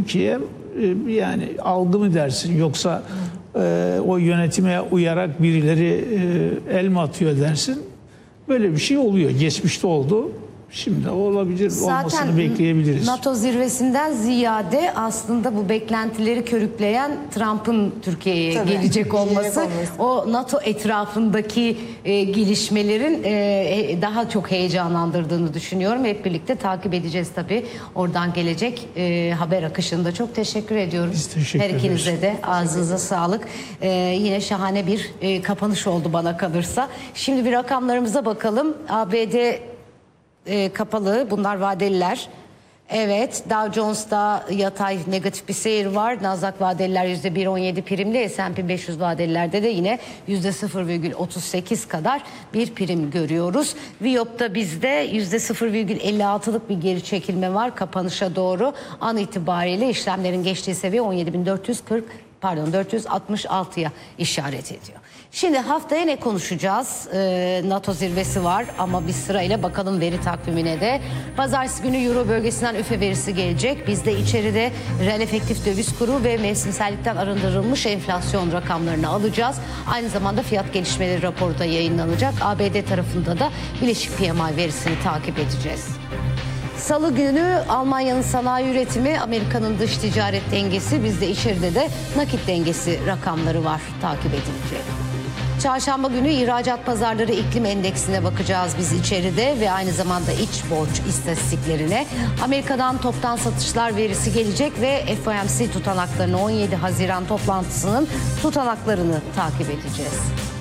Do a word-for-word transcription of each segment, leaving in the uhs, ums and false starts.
Türkiye e, yani aldı mı dersin, yoksa e, o yönetime uyarak birileri e, el mi atıyor dersin? Böyle bir şey oluyor. Geçmişte oldu. Şimdi olabilir, olmasını Zaten bekleyebiliriz. NATO zirvesinden ziyade aslında bu beklentileri körükleyen Trump'ın Türkiye'ye gelecek olması, o NATO etrafındaki e, gelişmelerin e, daha çok heyecanlandırdığını düşünüyorum. Hep birlikte takip edeceğiz tabii. Oradan gelecek e, haber akışında. Çok teşekkür ediyorum. Biz teşekkür Her ikinize ederiz. de ağzınıza sağlık. E, yine şahane bir e, kapanış oldu bana kalırsa. Şimdi bir rakamlarımıza bakalım. A B D E, kapalı, bunlar vadeliler. Evet, Dow Jones'ta yatay negatif bir seyir var. Nasdaq vadeliler yüzde bir virgül on yedi primli, S and P beş yüz vadelilerde de yine yüzde sıfır virgül otuz sekiz kadar bir prim görüyoruz. Viyop'ta bizde yüzde sıfır virgül elli altılık bir geri çekilme var kapanışa doğru. An itibariyle işlemlerin geçtiği seviye on yedi bin dört yüz kırk pardon dört yüz altmış altıya işaret ediyor. Şimdi haftaya ne konuşacağız? Ee, NATO zirvesi var ama bir sırayla bakalım veri takvimine de. Pazartesi günü Euro bölgesinden üfe verisi gelecek. Biz de içeride reel efektif döviz kuru ve mevsimsellikten arındırılmış enflasyon rakamlarını alacağız. Aynı zamanda fiyat gelişmeleri raporu da yayınlanacak. A B D tarafında da Bileşik P M I verisini takip edeceğiz. Salı günü Almanya'nın sanayi üretimi, Amerika'nın dış ticaret dengesi, bizde içeride de nakit dengesi rakamları var takip edilecek. Çarşamba günü ihracat pazarları iklim endeksine bakacağız biz içeride ve aynı zamanda iç borç istatistiklerine. Amerika'dan toptan satışlar verisi gelecek ve F O M C tutanaklarını, on yedi Haziran toplantısının tutanaklarını takip edeceğiz.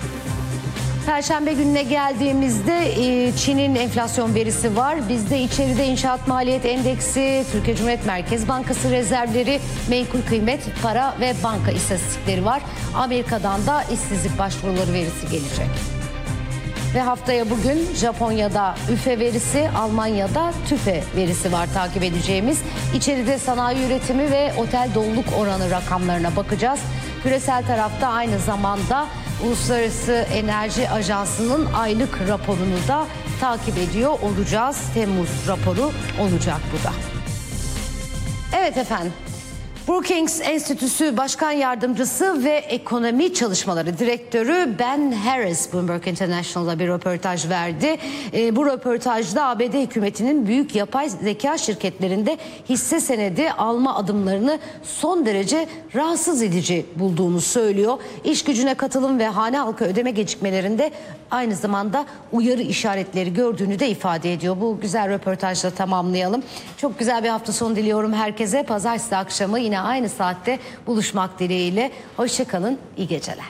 Perşembe gününe geldiğimizde Çin'in enflasyon verisi var. Bizde içeride inşaat maliyet endeksi, Türkiye Cumhuriyet Merkez Bankası rezervleri, menkul kıymet, para ve banka istatistikleri var. Amerika'dan da işsizlik başvuruları verisi gelecek. Ve haftaya bugün Japonya'da üfe verisi, Almanya'da tüfe verisi var takip edeceğimiz. İçeride sanayi üretimi ve otel doluluk oranı rakamlarına bakacağız. Küresel tarafta aynı zamanda Uluslararası Enerji Ajansı'nın aylık raporunu da takip ediyor olacağız. Temmuz raporu olacak bu da. Evet efendim. Brookings Enstitüsü Başkan Yardımcısı ve Ekonomi Çalışmaları Direktörü Ben Harris Bloomberg International'a bir röportaj verdi. E, bu röportajda A B D hükümetinin büyük yapay zeka şirketlerinde hisse senedi alma adımlarını son derece rahatsız edici bulduğunu söylüyor. İş gücüne katılım ve hane halkı ödeme gecikmelerinde aynı zamanda uyarı işaretleri gördüğünü de ifade ediyor. Bu güzel röportajla tamamlayalım. Çok güzel bir hafta sonu diliyorum herkese. Pazartesi akşamı yine aynı saatte buluşmak dileğiyle. Hoşça kalın, iyi geceler.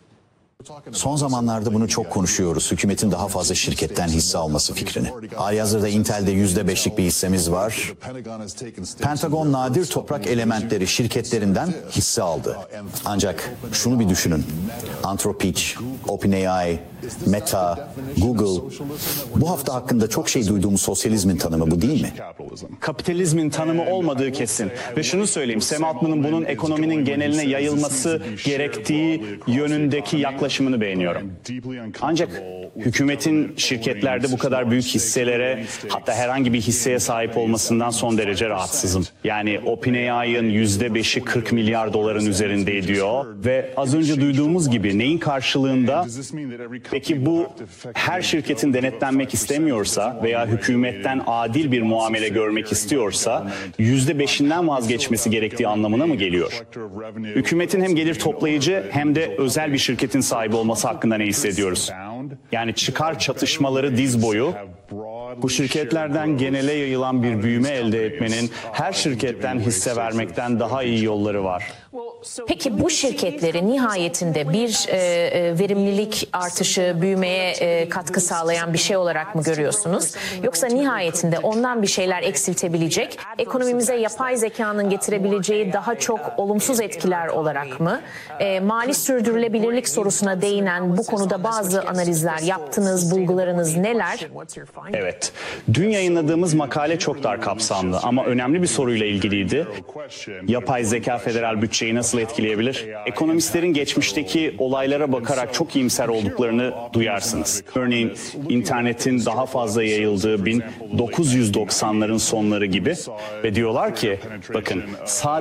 Son zamanlarda bunu çok konuşuyoruz. Hükümetin daha fazla şirketten hisse alması fikrini. Halihazırda Intel'de yüzde beşlik bir hissemiz var. Pentagon nadir toprak elementleri şirketlerinden hisse aldı. Ancak şunu bir düşünün. Anthropic, OpenAI, Meta, Google. Bu hafta hakkında çok şey duyduğumuz sosyalizmin tanımı bu değil mi? Kapitalizmin tanımı olmadığı kesin. Ve şunu söyleyeyim, Sam Altman'ın bunun ekonominin geneline yayılması gerektiği yönündeki yaklaşımını beğeniyorum. Ancak hükümetin şirketlerde bu kadar büyük hisselere, hatta herhangi bir hisseye sahip olmasından son derece rahatsızım. Yani OpenAI'ın yüzde beşi kırk milyar doların üzerinde ediyor ve az önce duyduğumuz gibi neyin karşılığında? Peki bu her şirketin denetlenmek istemiyorsa veya hükümetten adil bir muamele görmek istiyorsa yüzde beşinden vazgeçmesi gerektiği anlamına mı geliyor? Hükümetin hem gelir toplayıcı hem de özel bir şirketin sahibi olması hakkında ne hissediyoruz? Yani çıkar çatışmaları diz boyu. Bu şirketlerden genele yayılan bir büyüme elde etmenin her şirketten hisse vermekten daha iyi yolları var. Peki bu şirketleri nihayetinde bir e, e, verimlilik artışı, büyümeye e, katkı sağlayan bir şey olarak mı görüyorsunuz? Yoksa nihayetinde ondan bir şeyler eksiltebilecek, ekonomimize yapay zekanın getirebileceği daha çok olumsuz etkiler olarak mı? E, mali sürdürülebilirlik sorusuna değinen bu konuda bazı analizler yaptınız, bulgularınız neler? Evet, dün yayınladığımız makale çok dar kapsamlı ama önemli bir soruyla ilgiliydi. Yapay zeka federal bütçeyi nasıl etkileyebilir? Ekonomistlerin geçmişteki olaylara bakarak çok iyimser olduklarını duyarsınız. Örneğin internetin daha fazla yayıldığı bin dokuz yüz doksanların sonları gibi ve diyorlar ki bakın sadece